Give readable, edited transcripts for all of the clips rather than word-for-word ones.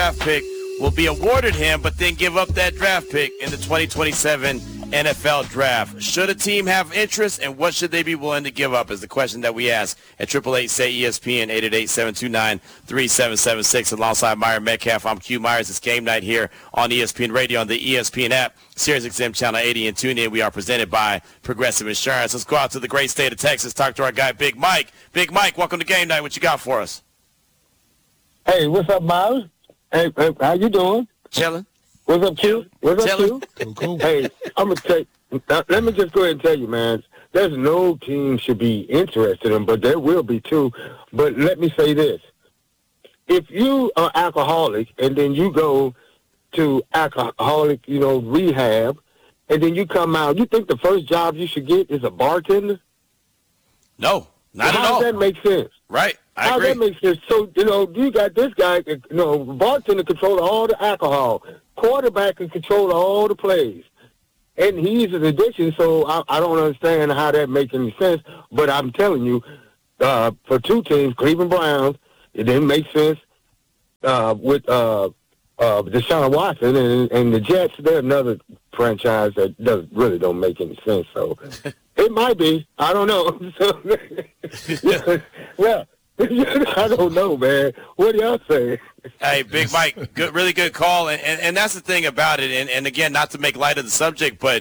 draft pick will be awarded him, but then give up that draft pick in the 2027 NFL Draft. Should a team have interest, and what should they be willing to give up is the question that we ask at 888-SAY-ESPN, 888-729-3776. Alongside Myron Metcalf, I'm Q Myers. It's game night here on ESPN Radio, on the ESPN app, SiriusXM Channel 80, and tune in. We are presented by Progressive Insurance. Let's go out to the great state of Texas, talk to our guy, Big Mike. Big Mike, welcome to game night. What you got for us? Hey, what's up, Myers? Hey, how you doing? Chilling. What's up, Q? What's up, Q? Cool. Hey, I'm going to tell you, let me just go ahead and tell you, man, there's no team should be interested in, but there will be too. But let me say this. If you are alcoholic and then you go to alcoholic, rehab, and then you come out, you think the first job you should get is a bartender? No, not at all. How does that make sense? Right. I How agree. that makes sense? So, you got this guy, bartender control all the alcohol. Quarterback can control all the plays. And he's an addiction, so I don't understand how that makes any sense. But I'm telling you, for two teams, Cleveland Browns, it didn't make sense with Deshaun Watson. And the Jets, they're another franchise that really don't make any sense. So it might be. I don't know. Well, I don't know, man. What do y'all say? Hey, Big Mike, really good call. And that's the thing about it. And again, not to make light of the subject, but,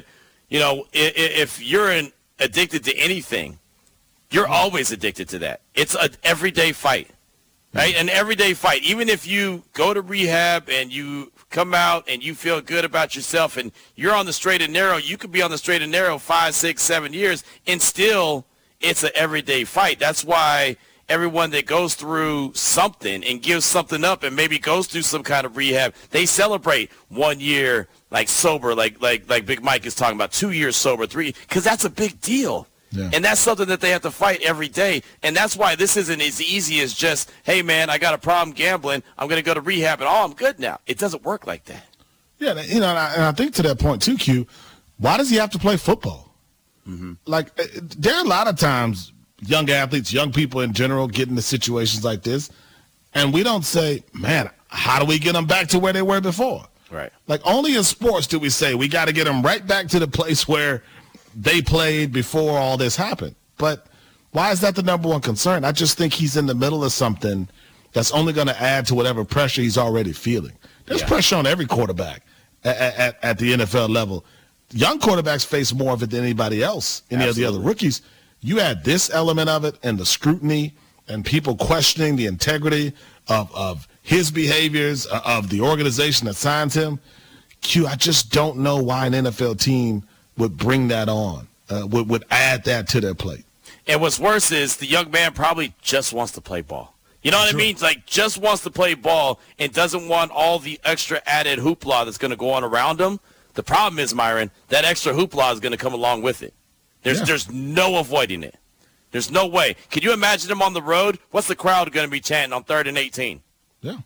if you're addicted to anything, you're always addicted to that. It's an everyday fight, right? An everyday fight. Even if you go to rehab and you come out and you feel good about yourself and you're on the straight and narrow, you could be on the straight and narrow 5, 6, 7 years, and still it's an everyday fight. That's why everyone that goes through something and gives something up and maybe goes through some kind of rehab, they celebrate 1 year like sober, like Big Mike is talking about, 2 years sober, 3, because that's a big deal. Yeah. And that's something that they have to fight every day. And that's why this isn't as easy as just, hey, man, I got a problem gambling. I'm going to go to rehab and I'm good now. It doesn't work like that. Yeah, and I think to that point too, Q, why does he have to play football? Mm-hmm. Like, there are a lot of times young athletes, young people in general get into situations like this, and we don't say, man, how do we get them back to where they were before? Right. Like, only in sports do we say we got to get them right back to the place where they played before all this happened. But why is that the number one concern? I just think he's in the middle of something that's only going to add to whatever pressure he's already feeling. There's pressure on every quarterback at the NFL level. Young quarterbacks face more of it than anybody else, any of the other rookies. You add this element of it and the scrutiny and people questioning the integrity of his behaviors, of the organization that signs him. Q, I just don't know why an NFL team would bring that on, would add that to their plate. And what's worse is the young man probably just wants to play ball. You know what I mean? Like, just wants to play ball and doesn't want all the extra added hoopla that's going to go on around him. The problem is, Myron, that extra hoopla is going to come along with it. There's no avoiding it. There's no way. Can you imagine him on the road? What's the crowd going to be chanting on 3rd and 18? Yeah.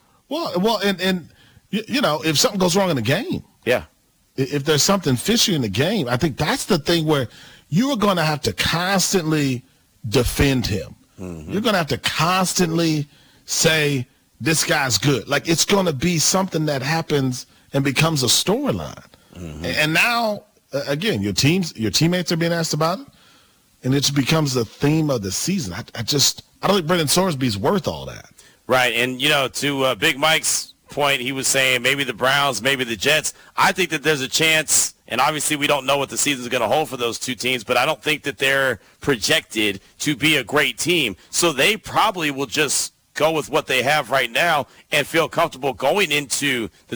Well, and if something goes wrong in the game. Yeah. If there's something fishy in the game, I think that's the thing where you are going to have to constantly defend him. Mm-hmm. You're going to have to constantly say, this guy's good. Like, it's going to be something that happens and becomes a storyline. Mm-hmm. And now, again, your teammates are being asked about it, and it just becomes the theme of the season. I don't think Brendan Sorsby's worth all that. Right, and, to Big Mike's point, he was saying maybe the Browns, maybe the Jets. I think that there's a chance, and obviously we don't know what the season's going to hold for those two teams, but I don't think that they're projected to be a great team. So they probably will just go with what they have right now and feel comfortable going into the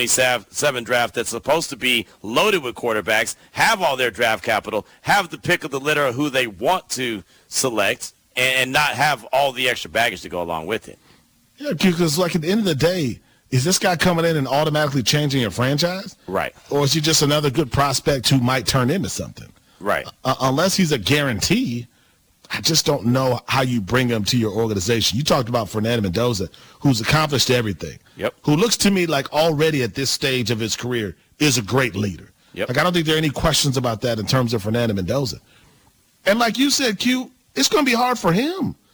2027 draft that's supposed to be loaded with quarterbacks, have all their draft capital, have the pick of the litter of who they want to select, and not have all the extra baggage to go along with it. Yeah, because like at the end of the day, is this guy coming in and automatically changing your franchise? Right. Or is he just another good prospect who might turn into something? Right. Unless he's a guarantee, I just don't know how you bring him to your organization. You talked about Fernando Mendoza, who's accomplished everything. Yep. Who looks to me like already at this stage of his career is a great leader. Yep. Like, I don't think there are any questions about that in terms of Fernando Mendoza. And like you said, Q, it's going to be hard for him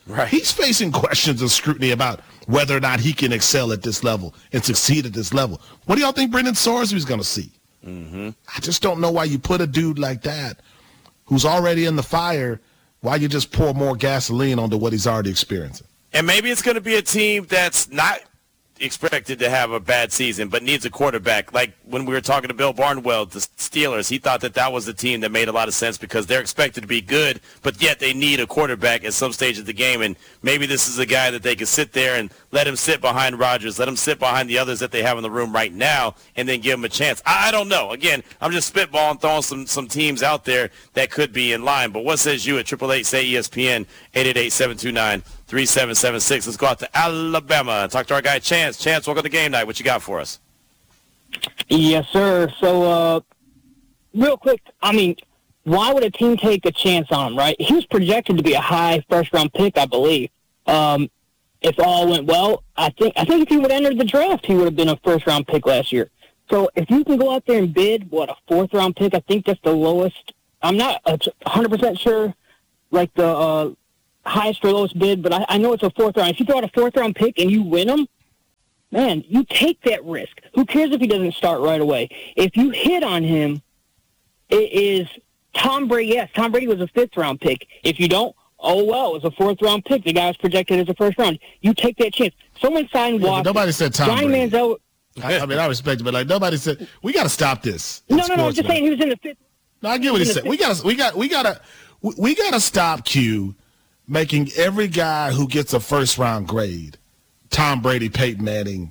Right. He's facing questions of scrutiny about whether or not he can excel at this level and succeed at this level. What do y'all think Brendan Sorsby's going to see? Mm-hmm. I just don't know why you put a dude like that who's already in the fire, why you just pour more gasoline onto what he's already experiencing. And maybe it's going to be a team that's not expected to have a bad season, but needs a quarterback. Like when we were talking to Bill Barnwell, the Steelers, he thought that was the team that made a lot of sense because they're expected to be good, but yet they need a quarterback at some stage of the game. And maybe this is a guy that they can sit there and let him sit behind Rodgers, let him sit behind the others that they have in the room right now, and then give him a chance. I don't know. Again, I'm just spitballing, throwing some teams out there that could be in line. But what says you at 888-SAY-ESPN, 888-729-3776. Let's go out to Alabama and talk to our guy Chance. Chance, welcome to Game Night. What you got for us? Yes, sir. So, real quick, I mean, why would a team take a chance on him, right? He was projected to be a high first-round pick, I believe. If all went well, I think if he would have entered the draft, he would have been a first-round pick last year. So if you can go out there and bid, a fourth-round pick, I think that's the lowest. I'm not 100% sure, like the highest or lowest bid, but I know it's a fourth round. If you throw out a fourth-round pick and you win them, man, you take that risk. Who cares if he doesn't start right away? If you hit on him, it is Tom Brady. Yes, Tom Brady was a fifth-round pick. If you don't, oh, well, it was a fourth-round pick. The guy was projected as a first round. You take that chance. Someone signed Watson. Nobody said Tom Johnny Brady. Manziel. I mean, I respect it, but like nobody said we got to stop this. No. I'm just saying he was in the fifth. No, I get what he said. We got to stop Q making every guy who gets a first-round grade Tom Brady, Peyton Manning.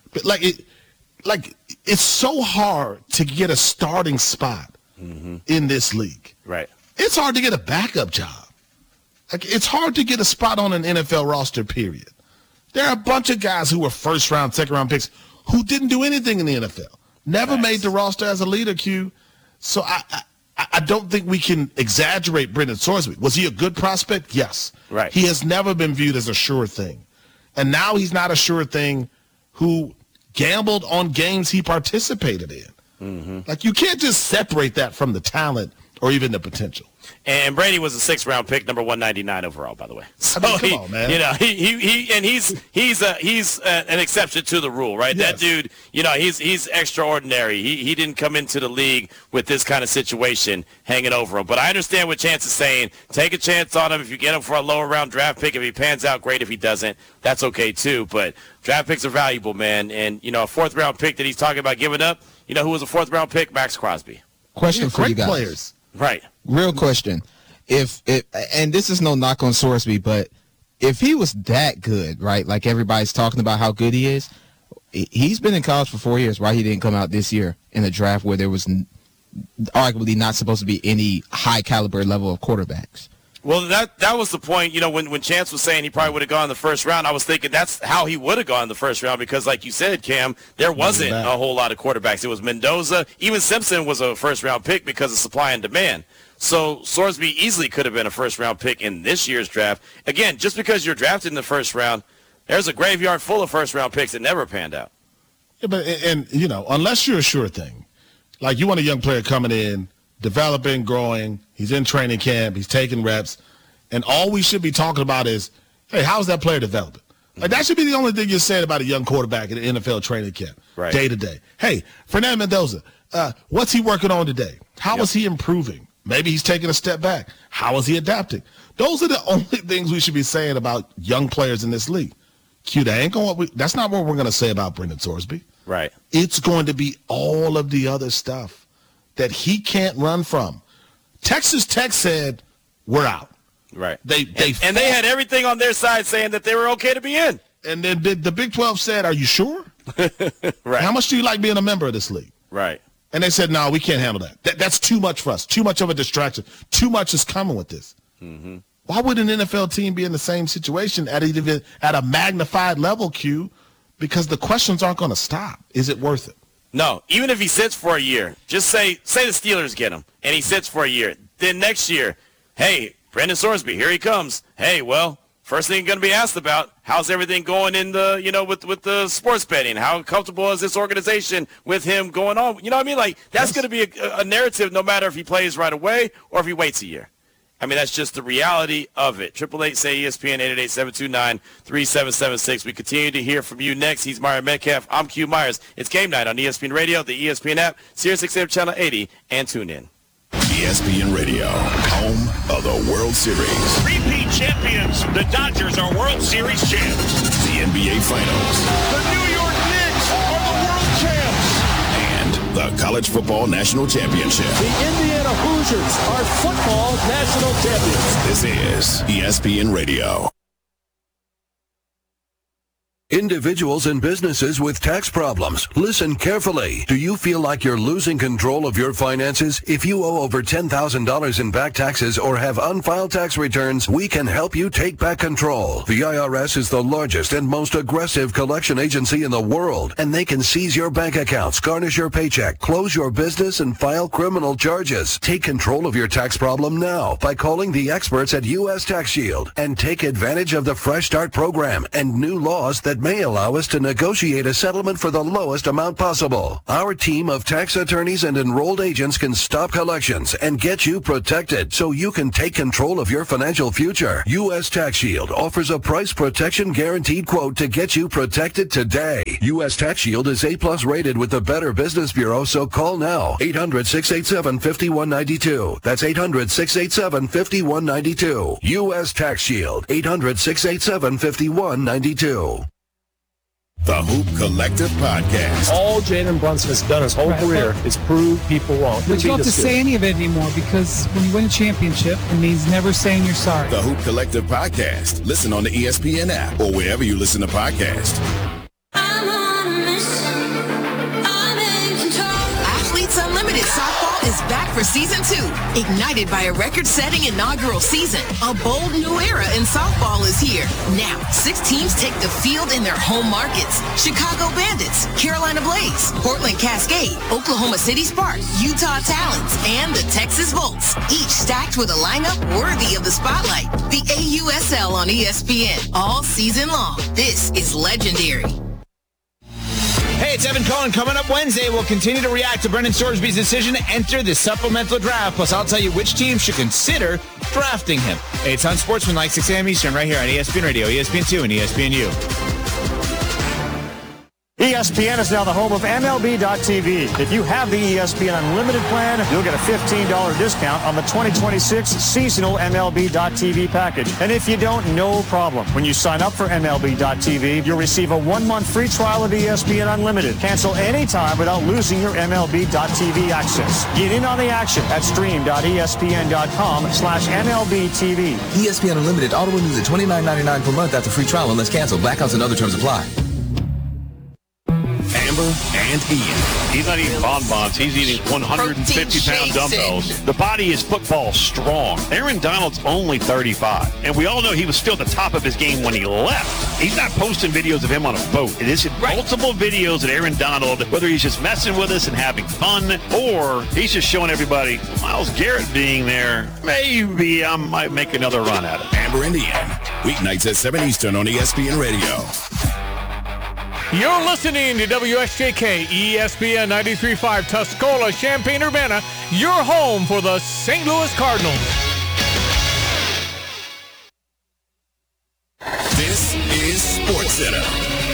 It's so hard to get a starting spot in this league. Right. It's hard to get a backup job. It's hard to get a spot on an NFL roster, period. There are a bunch of guys who were first-round, second-round picks who didn't do anything in the NFL. Never made the roster as a leader, Q. So I don't think we can exaggerate Brendan Sorsby. Was he a good prospect? Yes. Right. He has never been viewed as a sure thing. And now he's not a sure thing who gambled on games he participated in. Like, you can't just separate that from the talent or even the potential. And Brady was a sixth-round pick, number 199 overall, by the way. So I mean, come on, man. You know, he's an exception to the rule, right? Yes. That dude, you know, he's extraordinary. He didn't come into the league with this kind of situation hanging over him. But I understand what Chance is saying. Take a chance on him. If you get him for a lower round draft pick, if he pans out, great. If he doesn't, that's okay too. But draft picks are valuable, man. And you know, a fourth-round pick that he's talking about giving up. You know who was a fourth-round pick? Max Crosby. Question for you Great guys. players. Right. Real question. If and this is no knock on Sorsby, but if he was that good, right, like everybody's talking about how good he is, he's been in college for 4 years. Why he didn't come out this year in a draft where there was arguably not supposed to be any high caliber level of quarterbacks? Well, that was the point. You know, when Chance was saying he probably would have gone in the first round, I was thinking that's how he would have gone in the first round because, like you said, Cam, there wasn't a whole lot of quarterbacks. It was Mendoza. Even Simpson was a first-round pick because of supply and demand. So Sorsby easily could have been a first-round pick in this year's draft. Again, just because you're drafted in the first round, there's a graveyard full of first-round picks that never panned out. Yeah, but you know, unless you're a sure thing, like you want a young player coming in, developing, growing, he's in training camp, he's taking reps, and all we should be talking about is, hey, how's that player developing? Like, that should be the only thing you're saying about a young quarterback in the NFL training camp, day to day. Hey, Fernando Mendoza, what's he working on today? How is he improving? Maybe he's taking a step back. How is he adapting? Those are the only things we should be saying about young players in this league. Q, that's not what we're going to say about Brendan Sorsby. Right. It's going to be all of the other stuff that he can't run from. Texas Tech said, we're out. Right. They had everything on their side saying that they were okay to be in. And then the Big 12 said, are you sure? Right. How much do you like being a member of this league? Right. And they said, no, we can't handle that. That's too much for us. Too much of a distraction. Too much is coming with this. Why would an NFL team be in the same situation at a magnified level, Q? Because the questions aren't going to stop. Is it worth it? No, even if he sits for a year, just say the Steelers get him, and he sits for a year. Then next year, hey, Brendan Sorsby, here he comes. Hey, well, first thing you're going to be asked about, how's everything going in the, you know, with the sports betting? How comfortable is this organization with him going on? You know what I mean? Like, that's going to be a narrative no matter if he plays right away or if he waits a year. I mean, that's just the reality of it. 888-SAY-ESPN, 888-729-3776. We continue to hear from you next. He's Myron Metcalf. I'm Q Myers. It's game night on ESPN Radio, the ESPN app, SiriusXM Channel 80, and tune in. ESPN Radio, home of the World Series. Repeat champions. The Dodgers are World Series champs. The NBA Finals. The New York Knicks are the world champs. And the College Football National Championship. The Indiana Hoosiers are football national champions. This is ESPN Radio. Individuals and businesses with tax problems, listen carefully. Do you feel like you're losing control of your finances? If you owe over $10,000 in back taxes or have unfiled tax returns, we can help you take back control. The IRS is the largest and most aggressive collection agency in the world, and they can seize your bank accounts, garnish your paycheck, close your business, and file criminal charges. Take control of your tax problem now by calling the experts at U.S. Tax Shield and take advantage of the Fresh Start program and new laws that may allow us to negotiate a settlement for the lowest amount possible. Our team of tax attorneys and enrolled agents can stop collections and get you protected so you can take control of your financial future. U.S. Tax Shield offers a price protection guaranteed quote to get you protected today. U.S. Tax Shield is A+ rated with the Better Business Bureau, so call now. 800-687-5192. That's 800-687-5192. U.S. Tax Shield. 800-687-5192. The Hoop Collective Podcast. All Jalen Brunson has done his whole career is prove people wrong. But you don't have to say any of it anymore, because when you win a championship, it means never saying you're sorry. The Hoop Collective Podcast. Listen on the ESPN app or wherever you listen to podcasts. I'm on a mission. I'm in control. Athletes Unlimited Softball is back for Season 2. Ignited by a record-setting inaugural season, a bold new era in softball is here. Now, 6 teams take the field in their home markets. Chicago Bandits, Carolina Blaze, Portland Cascade, Oklahoma City Sparks, Utah Talons, and the Texas Volts. Each stacked with a lineup worthy of the spotlight. The AUSL on ESPN all season long. This is legendary. Hey, it's Evan Cohen. Coming up Wednesday, we'll continue to react to Brendan Sorsby's decision to enter the supplemental draft. Plus, I'll tell you which team should consider drafting him. Hey, it's Unsportsmanlike, 6 a.m. Eastern, right here on ESPN Radio, ESPN2, and ESPNU. ESPN is now the home of MLB.tv. If you have the ESPN Unlimited plan, you'll get a $15 discount on the 2026 seasonal MLB.tv package. And if you don't, no problem. When you sign up for MLB.tv, you'll receive a 1-month free trial of ESPN Unlimited. Cancel anytime without losing your MLB.tv access. Get in on the action at stream.espn.com/MLBTV. ESPN Unlimited auto renews at $29.99 per month after free trial unless canceled. Blackouts and other terms apply. Amber and Ian. He's not eating bonbons. He's eating 150-pound dumbbells. The body is football strong. Aaron Donald's only 35. And we all know he was still at the top of his game when he left. He's not posting videos of him on a boat. It is multiple videos of Aaron Donald, whether he's just messing with us and having fun, or he's just showing everybody, Myles Garrett being there, maybe I might make another run at it. Amber and Ian. Weeknights at 7 Eastern on ESPN Radio. You're listening to WSJK ESPN 93.5 Tuscola, Champaign-Urbana, your home for the St. Louis Cardinals. This is SportsCenter.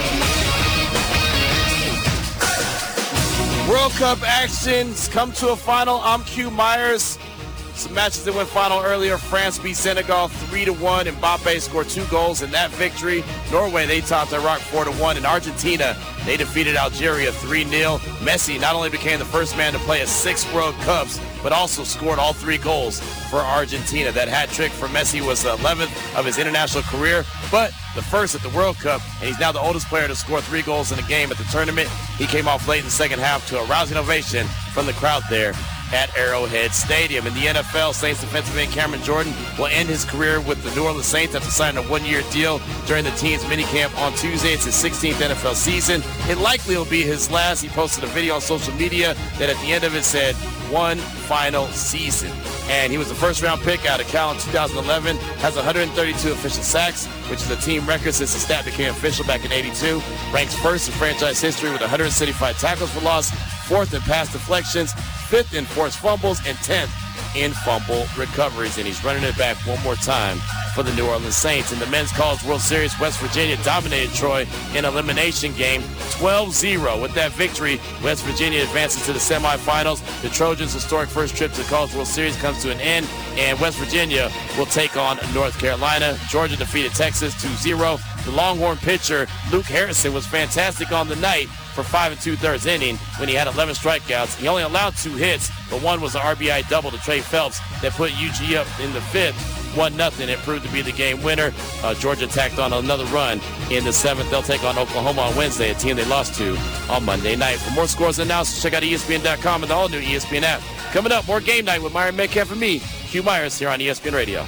World Cup action's come to a final. I'm Q Myers. Some matches that went final earlier. France beat Senegal 3-1. Mbappe scored 2 goals in that victory. Norway, they topped Iraq 4-1. And Argentina, they defeated Algeria 3-0. Messi not only became the first man to play at 6 World Cups, but also scored all 3 goals for Argentina. That hat trick for Messi was the 11th of his international career, but the first at the World Cup, and he's now the oldest player to score 3 goals in a game at the tournament. He came off late in the second half to a rousing ovation from the crowd there at Arrowhead Stadium. In the NFL, Saints defensive end Cameron Jordan will end his career with the New Orleans Saints after signing a 1-year deal during the team's minicamp on Tuesday. It's his 16th NFL season. It likely will be his last. He posted a video on social media that at the end of it said, "One final season." And he was the first-round pick out of Cal in 2011, has 132 official sacks, which is a team record since the stat became official back in '82. Ranks first in franchise history with 175 tackles for loss, 4th in pass deflections, 5th in forced fumbles, and 10th in fumble recoveries, and he's running it back one more time for the New Orleans Saints. In the Men's College World Series, West Virginia dominated Troy in elimination game 12-0. With that victory, West Virginia advances to the semifinals. The Trojans' historic first trip to the College World Series comes to an end, and West Virginia will take on North Carolina. Georgia defeated Texas 2-0. The Longhorn pitcher, Luke Harrison, was fantastic on the night for 5 2/3 inning when he had 11 strikeouts. He only allowed 2 hits, but one was an RBI double to Trey Phelps that put UG up in the 5th, 1-0. It proved to be the game winner. Georgia tacked on another run in the 7th. They'll take on Oklahoma on Wednesday, a team they lost to on Monday night. For more scores and analysis, check out ESPN.com and the all-new ESPN app. Coming up, more Game Night with Myron Metcalf and me, Q Myers, here on ESPN Radio.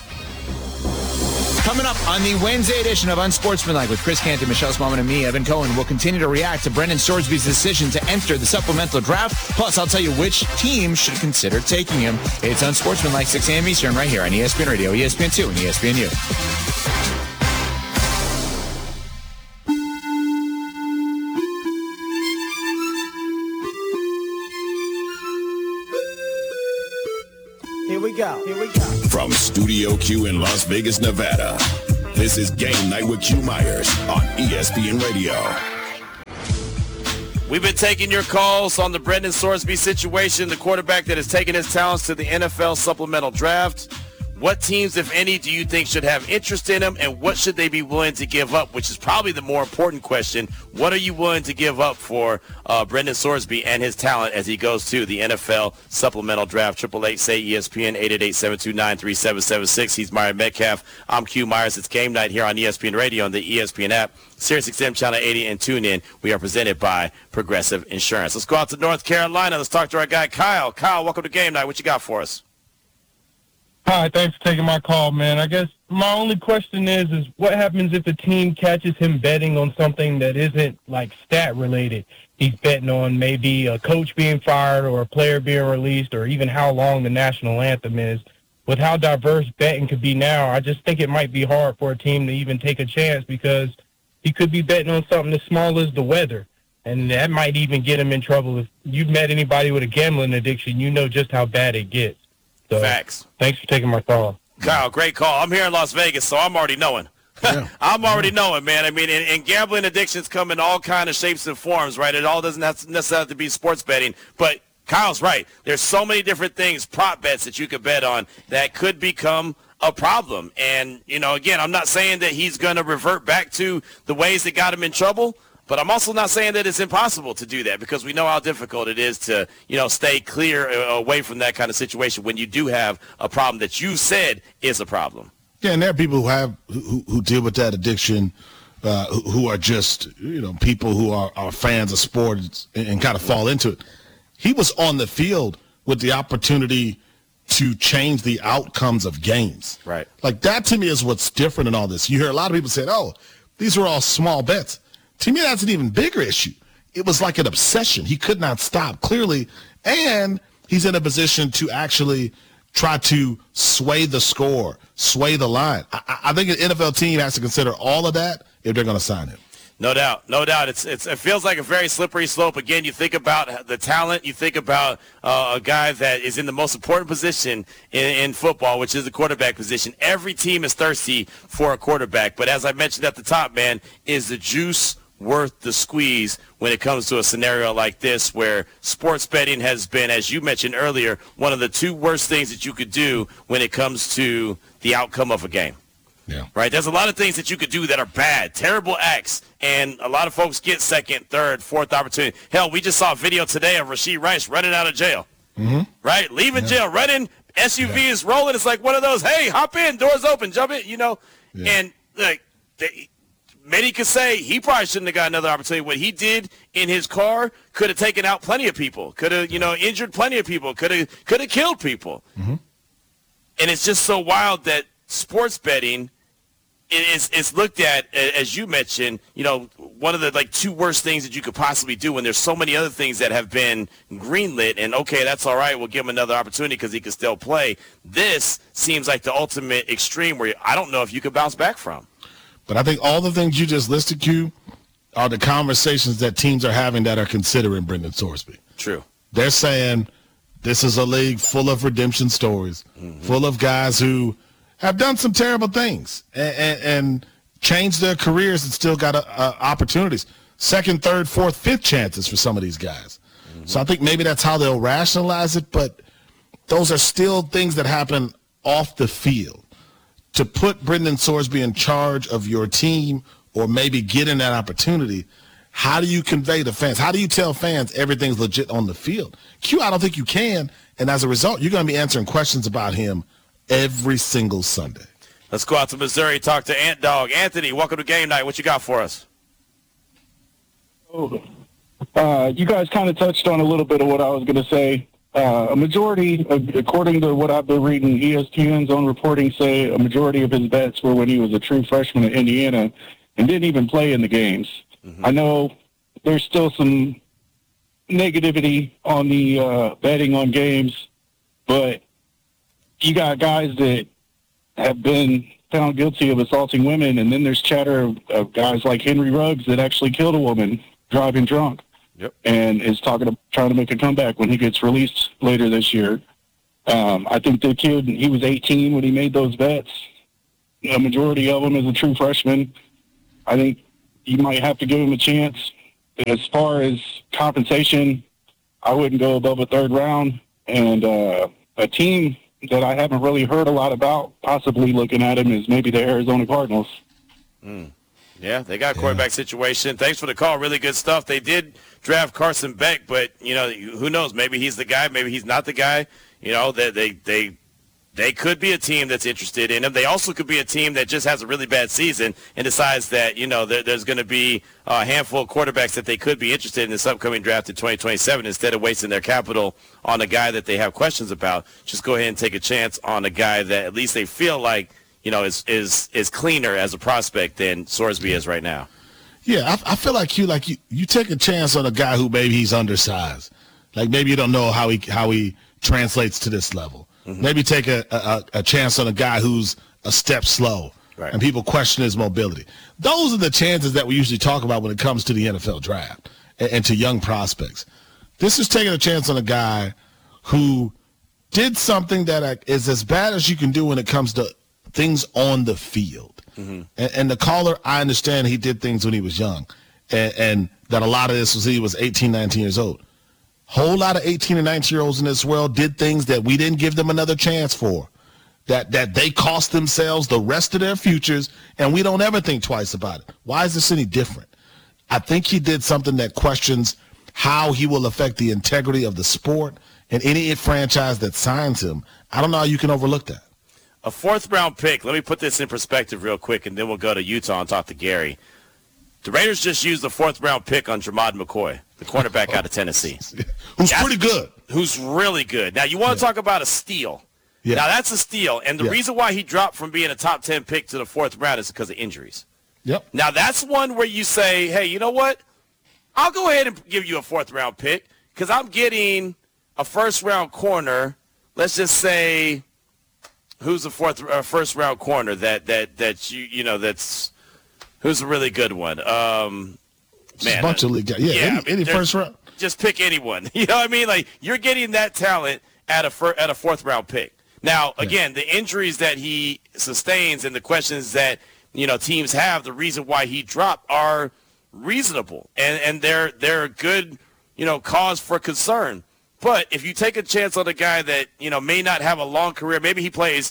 Coming up on the Wednesday edition of Unsportsmanlike with Chris Canty, Michelle Smallman, and me, Evan Cohen, we'll continue to react to Brendan Sorsby's decision to enter the supplemental draft. Plus, I'll tell you which team should consider taking him. It's Unsportsmanlike, 6 a.m. Eastern, right here on ESPN Radio, ESPN2, and ESPNU. Here we go. From Studio Q in Las Vegas, Nevada, this is Game Night with Q Myers on ESPN Radio. We've been taking your calls on the Brendan Sorsby situation, the quarterback that has taken his talents to the NFL supplemental draft. What teams, if any, do you think should have interest in him, and what should they be willing to give up, which is probably the more important question. What are you willing to give up for Brendan Sorsby and his talent as he goes to the NFL supplemental draft? 888-SAY-ESPN, 888-729-3776. He's Myron Metcalf. I'm Q Myers. It's Game Night here on ESPN Radio and the ESPN app, SiriusXM Channel 80, and TuneIn. We are presented by Progressive Insurance. Let's go out to North Carolina. Let's talk to our guy, Kyle. Kyle, welcome to Game Night. What you got for us? Hi, thanks for taking my call, man. I guess my only question is what happens if a team catches him betting on something that isn't, like, stat-related? He's betting on maybe a coach being fired or a player being released or even how long the national anthem is. With how diverse betting could be now, I just think it might be hard for a team to even take a chance because he could be betting on something as small as the weather. And that might even get him in trouble. If you've met anybody with a gambling addiction, you know just how bad it gets. So, facts. Thanks for taking my call. Kyle, great call. I'm here in Las Vegas, so I'm already knowing. Yeah. I'm already knowing, man. I mean, and gambling addictions come in all kind of shapes and forms, right? It all doesn't necessarily have to be sports betting. But Kyle's right. There's so many different things, prop bets that you could bet on that could become a problem. And, you know, again, I'm not saying that he's going to revert back to the ways that got him in trouble. But I'm also not saying that it's impossible to do that because we know how difficult it is to, you know, stay clear away from that kind of situation when you do have a problem that you said is a problem. Yeah, and there are people who deal with that addiction who are just, you know, people who are fans of sports and kind of fall into it. He was on the field with the opportunity to change the outcomes of games. Right. Like, that to me is what's different in all this. You hear a lot of people say, oh, these are all small bets. To me, that's an even bigger issue. It was like an obsession. He could not stop, clearly, and he's in a position to actually try to sway the score, sway the line. I think an NFL team has to consider all of that if they're going to sign him. No doubt. It feels like a very slippery slope. Again, you think about the talent. You think about a guy that is in the most important position in football, which is the quarterback position. Every team is thirsty for a quarterback. But as I mentioned at the top, man, is the juice worth the squeeze when it comes to a scenario like this where sports betting has been, as you mentioned earlier, one of the 2 worst things that you could do when it comes to the outcome of a game. Yeah. Right? There's a lot of things that you could do that are bad, terrible acts, and a lot of folks get second, third, fourth opportunity. Hell, we just saw a video today of Rashee Rice running out of jail. Mm-hmm. Right? Leaving jail, running, SUV is rolling. It's like one of those, hey, hop in, doors open, jump in, you know. Yeah. And, like, many could say he probably shouldn't have got another opportunity. What he did in his car could have taken out plenty of people, could have, you know, injured plenty of people, could have killed people. Mm-hmm. And it's just so wild that sports betting is looked at, as you mentioned, you know, one of the, like, 2 worst things that you could possibly do when there's so many other things that have been greenlit. And, okay, that's all right, we'll give him another opportunity because he can still play. This seems like the ultimate extreme where I don't know if you could bounce back from. But I think all the things you just listed, Q, are the conversations that teams are having that are considering Brendan Sorsby. True. They're saying, this is a league full of redemption stories, full of guys who have done some terrible things and changed their careers and still got opportunities. Second, third, fourth, fifth chances for some of these guys. So I think maybe that's how they'll rationalize it, but those are still things that happen off the field. To put Brendan Sorsby in charge of your team or maybe getting that opportunity, how do you convey to fans? How do you tell fans everything's legit on the field? Q, I don't think you can, and as a result, you're going to be answering questions about him every single Sunday. Let's go out to Missouri, talk to Ant Dog. Anthony, welcome to Game Night. What you got for us? You guys kind of touched on a little bit of what I was going to say. A majority, according to what I've been reading, ESPN's own reporting say a majority of his bets were when he was a true freshman at Indiana and didn't even play in the games. I know there's still some negativity on the betting on games, but you got guys that have been found guilty of assaulting women, and then there's chatter of guys like Henry Ruggs that actually killed a woman driving drunk. Yep. And is trying to make a comeback when he gets released later this year. I think the kid, he was 18 when he made those bets. A majority of them is a true freshman. I think you might have to give him a chance. As far as compensation, I wouldn't go above a third round. And a team that I haven't really heard a lot about possibly looking at him is maybe the Arizona Cardinals. Yeah, they got a quarterback situation. Thanks for the call. Really good stuff. They did draft Carson Beck, but, who knows? Maybe he's the guy. Maybe he's not the guy. They could be a team that's interested in him. They also could be a team that just has a really bad season and decides that, there's going to be a handful of quarterbacks that they could be interested in this upcoming draft in 2027 instead of wasting their capital on a guy that they have questions about. Just go ahead and take a chance on a guy that at least they feel like, is cleaner as a prospect than Sorsby is right now. Yeah, I feel like you take a chance on a guy who maybe he's undersized. Like maybe you don't know how he translates to this level. Maybe take a chance on a guy who's a step slow, and people question his mobility. Those are the chances that we usually talk about when it comes to the NFL draft and to young prospects. This is taking a chance on a guy who did something that is as bad as you can do when it comes to things on the field. And the caller, I understand he did things when he was young, and that a lot of this was he was 18, 19 years old. Whole lot of 18 and 19-year-olds in this world did things that we didn't give them another chance for, that they cost themselves the rest of their futures, and we don't ever think twice about it. Why is this any different? I think he did something that questions how he will affect the integrity of the sport and any franchise that signs him. I don't know how you can overlook that. A fourth-round pick. Let me put this in perspective real quick, and then we'll go to Utah and talk to Gary. The Raiders just used the fourth-round pick on Jermod McCoy, the cornerback out of Tennessee. Who's pretty good. Who's really good. Now, you want to talk about a steal. Yeah. Now, that's a steal, and the reason why he dropped from being a top 10 pick to the fourth round is because of injuries. Yep. Now, that's one where you say, hey, you know what? I'll go ahead and give you a fourth-round pick because I'm getting a first-round corner. Let's just say – who's the first round corner that you know that's who's a really good one? Man, a bunch of league guys. Yeah, any first round. Just pick anyone. You know what I mean? Like you're getting that talent at a fourth round pick. Now, again, the injuries that he sustains and the questions that teams have, the reason why he dropped are reasonable and they're a good cause for concern. But if you take a chance on a guy that, may not have a long career, maybe he plays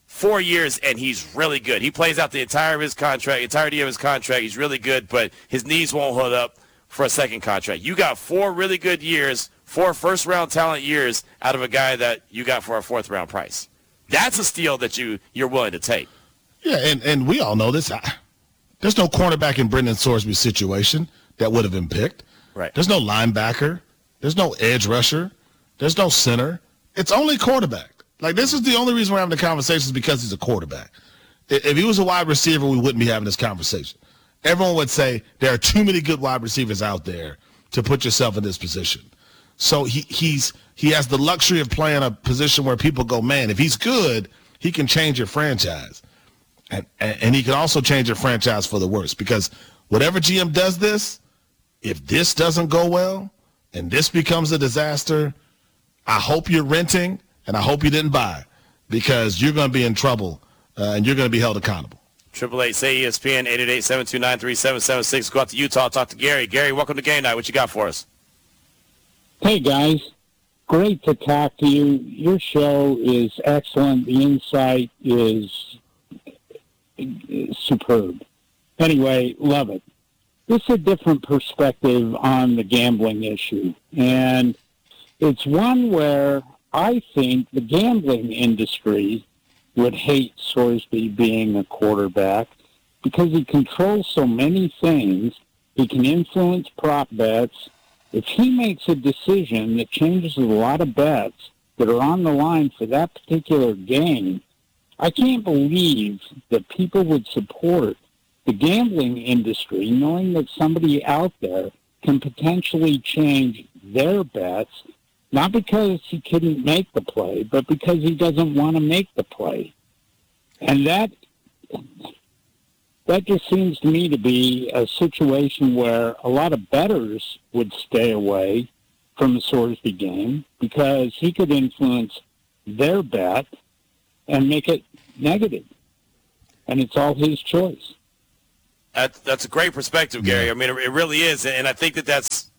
4 years and he's really good. He plays out the entirety of his contract. He's really good, but his knees won't hold up for a second contract. You got 4 really good years, 4 first-round talent years out of a guy that you got for a fourth-round price. That's a steal that you're willing to take. Yeah, and we all know this. There's no cornerback in Brendan Sorsby's situation that would have been picked. Right. There's no linebacker. There's no edge rusher. There's no center. It's only quarterback. Like, this is the only reason we're having the conversation is because he's a quarterback. If he was a wide receiver, we wouldn't be having this conversation. Everyone would say there are too many good wide receivers out there to put yourself in this position. So he has the luxury of playing a position where people go, man, if he's good, he can change your franchise. And he can also change your franchise for the worse because whatever GM does this, if this doesn't go well and this becomes a disaster, I hope you're renting, and I hope you didn't buy, because you're going to be in trouble, and you're going to be held accountable. 888-SAY-ESPN, 888-729-3776. Go out to Utah, talk to Gary. Gary, welcome to Game Night. What you got for us? Hey, guys. Great to talk to you. Your show is excellent. The insight is superb. Anyway, love it. This is a different perspective on the gambling issue. And it's one where I think the gambling industry would hate Sorsby being a quarterback because he controls so many things. He can influence prop bets. If he makes a decision that changes a lot of bets that are on the line for that particular game, I can't believe that people would support the gambling industry knowing that somebody out there can potentially change their bets, not because he couldn't make the play, but because he doesn't want to make the play. And that just seems to me to be a situation where a lot of bettors would stay away from the Sorsby game because he could influence their bet and make it negative. And it's all his choice. That's a great perspective, Gary. I mean, it really is, and I think that's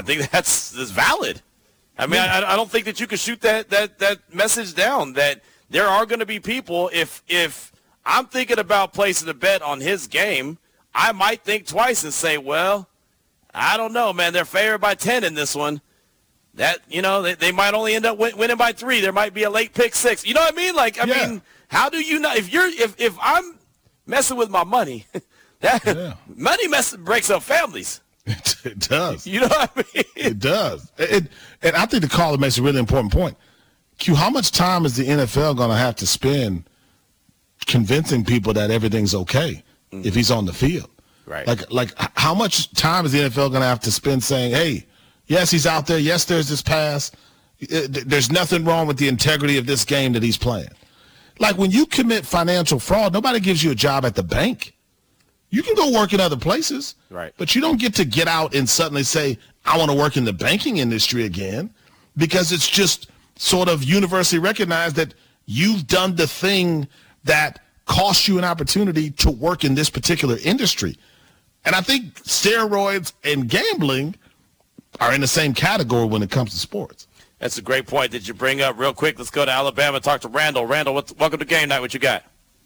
valid. I mean, I don't think that you can shoot that message down. That there are going to be people. If I'm thinking about placing a bet on his game, I might think twice and say, well, I don't know, man. They're favored by 10 in this one. That they might only end up winning by 3. There might be a late pick 6. You know what I mean? Like, I mean, how do you know if I'm messing with my money? Money breaks up families. It does. You know what I mean? It does. And I think the caller makes a really important point. Q, how much time is the NFL going to have to spend convincing people that everything's okay if he's on the field? Right. Like how much time is the NFL going to have to spend saying, hey, yes, he's out there. Yes, there's this pass. There's nothing wrong with the integrity of this game that he's playing. Like when you commit financial fraud, nobody gives you a job at the bank. You can go work in other places, right? But you don't get out and suddenly say, I want to work in the banking industry again, because it's just sort of universally recognized that you've done the thing that cost you an opportunity to work in this particular industry. And I think steroids and gambling are in the same category when it comes to sports. That's a great point that you bring up. Real quick, let's go to Alabama and talk to Randall. Randall, welcome to Game Night. What you got?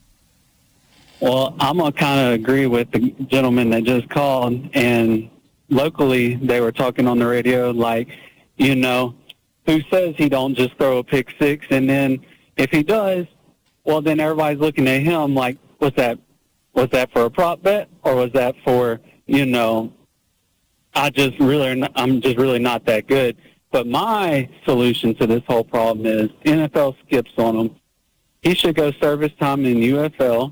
Well, I'm going to kind of agree with the gentleman that just called. And locally, they were talking on the radio like, who says he don't just throw a pick 6? And then if he does, well, then everybody's looking at him like, was that for a prop bet? Or was that for, I'm just really not that good. But my solution to this whole problem is NFL skips on him. He should go service time in UFL.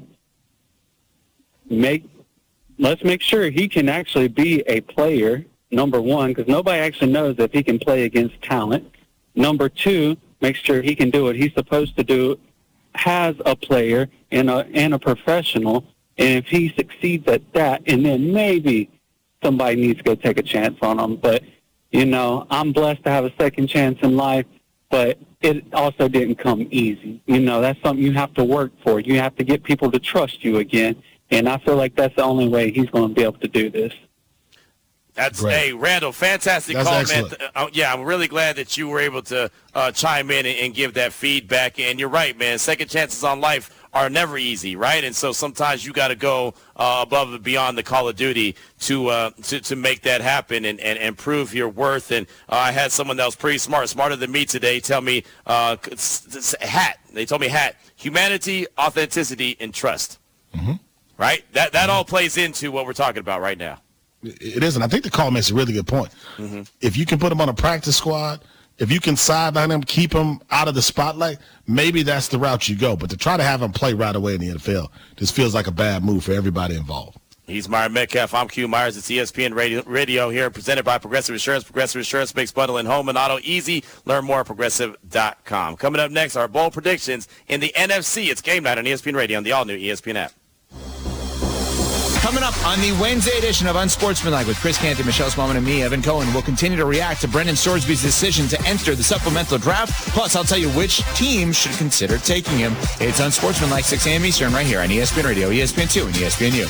Let's make sure he can actually be a player, number one, because nobody actually knows if he can play against talent. Number two, make sure he can do what he's supposed to do as a player and a professional. And if he succeeds at that, and then maybe somebody needs to go take a chance on him. But, I'm blessed to have a second chance in life, but it also didn't come easy. That's something you have to work for. You have to get people to trust you again. And I feel like that's the only way he's going to be able to do this. Hey, Randall, fantastic call, excellent. man. I'm really glad that you were able to chime in and give that feedback. And you're right, man. Second chances on life are never easy, right? And so sometimes you got to go above and beyond the call of duty to make that happen and prove your worth. And I had someone that was pretty smarter than me today, tell me HAT. They told me HAT: humanity, authenticity, and trust. Mm-hmm. Right? That all plays into what we're talking about right now. It is, and I think the call makes a really good point. Mm-hmm. If you can put him on a practice squad, if you can sideline him, keep him out of the spotlight, maybe that's the route you go. But to try to have him play right away in the NFL just feels like a bad move for everybody involved. He's Myron Metcalf. I'm Q Myers. It's ESPN Radio here, presented by Progressive Insurance. Progressive Insurance makes bundling home and auto easy. Learn more at Progressive.com. Coming up next, our bold predictions in the NFC. It's Game Night on ESPN Radio on the all-new ESPN app. Coming up on the Wednesday edition of Unsportsmanlike with Chris Canty, Michelle Smallman, and me, Evan Cohen, we'll continue to react to Brendan Sorsby's decision to enter the supplemental draft. Plus, I'll tell you which team should consider taking him. It's Unsportsmanlike, 6 a.m. Eastern, right here on ESPN Radio, ESPN2, and ESPNU.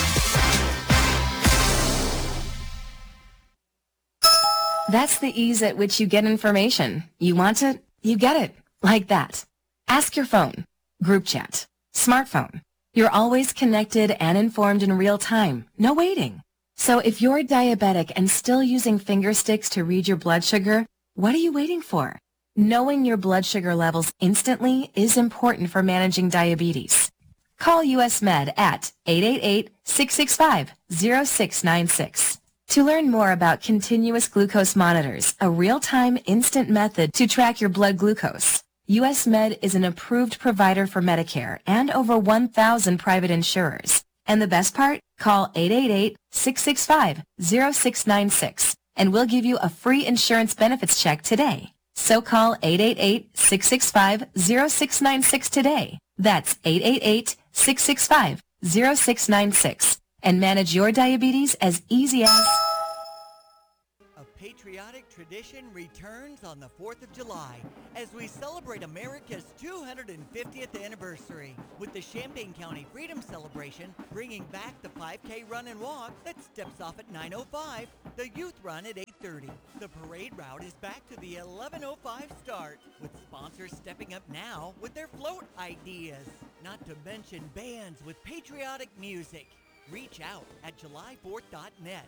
That's the ease at which you get information. You want it, you get it. Like that. Ask your phone. Group chat. Smartphone. You're always connected and informed in real time. No waiting. So if you're diabetic and still using finger sticks to read your blood sugar, what are you waiting for? Knowing your blood sugar levels instantly is important for managing diabetes. Call US Med at 888-665-0696. To learn more about continuous glucose monitors, a real-time instant method to track your blood glucose. US Med is an approved provider for Medicare and over 1,000 private insurers. And the best part? Call 888-665-0696 and we'll give you a free insurance benefits check today. So call 888-665-0696 today. That's 888-665-0696 and manage your diabetes as easy as... Patriotic tradition returns on the 4th of July as we celebrate America's 250th anniversary with the Champaign County Freedom Celebration bringing back the 5K run and walk that steps off at 9:05, the youth run at 8:30. The parade route is back to the 11:05 start with sponsors stepping up now with their float ideas, not to mention bands with patriotic music. Reach out at july4th.net